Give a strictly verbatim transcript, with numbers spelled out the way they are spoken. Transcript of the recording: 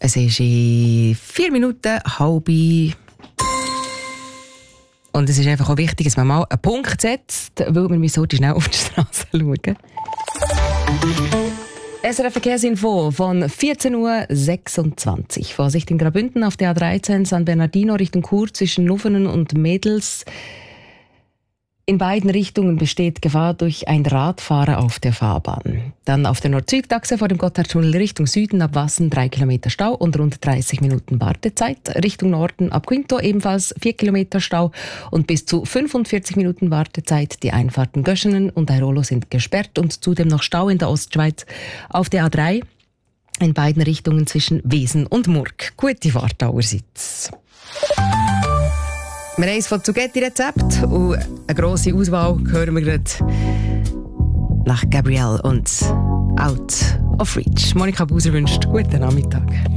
Es ist in vier Minuten halb. Und es ist einfach auch wichtig, dass man mal einen Punkt setzt, weil wir müssen heute schnell auf die Straße schauen. S R F Verkehrsinfo von vierzehn Uhr sechsundzwanzig. Vorsicht in Graubünden auf der A dreizehn San Bernardino Richtung Chur zwischen Nuffenen und Mädels. In beiden Richtungen besteht Gefahr durch ein Radfahrer auf der Fahrbahn. Dann auf der Nord-Süd-Achse vor dem Gotthardtunnel Richtung Süden ab Wassen drei Kilometer Stau und rund dreißig Minuten Wartezeit. Richtung Norden ab Quinto ebenfalls vier Kilometer Stau und bis zu fünfundvierzig Minuten Wartezeit. Die Einfahrten Göschenen und Airolo sind gesperrt und zudem noch Stau in der Ostschweiz auf der A drei in beiden Richtungen zwischen Wesen und Murg. Gute Fahrt allerseits. Wir haben eins von Zucchetti-Rezept und eine grosse Auswahl hören wir gerade nach Gabrielle und Out of Reach. Monika Buser wünscht guten Nachmittag.